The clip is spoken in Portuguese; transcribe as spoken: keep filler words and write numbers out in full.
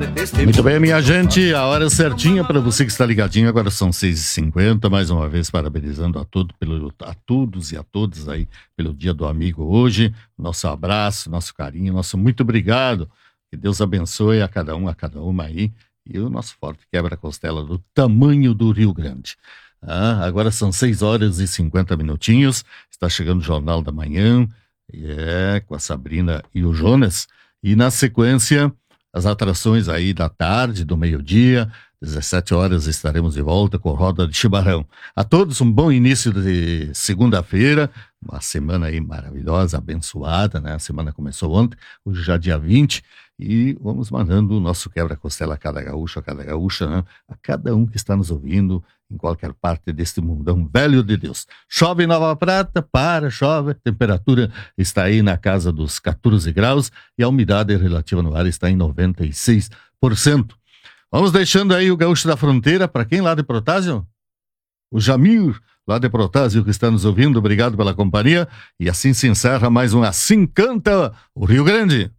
Muito bem, minha gente, a hora certinha para você que está ligadinho. Agora são seis e cinquenta, mais uma vez parabenizando a, todo, pelo, a todos e a todas aí pelo Dia do Amigo hoje. Nosso abraço, nosso carinho, nosso muito obrigado. Que Deus abençoe a cada um, a cada uma aí. E o nosso forte quebra-costela do tamanho do Rio Grande. Ah, agora são seis horas e cinquenta minutinhos. Está chegando o Jornal da Manhã, é, com a Sabrina e o Jonas. E na sequência, as atrações aí da tarde, do meio-dia, dezessete horas estaremos de volta com Roda de Chimarrão. A todos um bom início de segunda-feira, uma semana aí maravilhosa, abençoada, né? A semana começou ontem, hoje já dia vinte, e vamos mandando o nosso quebra-costela a cada gaúcho, a cada gaúcha, né? A cada um que está nos ouvindo em qualquer parte deste mundão velho de Deus. Chove em Nova Prata, para, chove, a temperatura está aí na casa dos quatorze graus e a umidade relativa no ar está em noventa e seis por cento. Vamos deixando aí o gaúcho da fronteira, para quem lá de Protásio? O Jamir, lá de Protásio, que está nos ouvindo, obrigado pela companhia, e assim se encerra mais um Assim Canta o Rio Grande.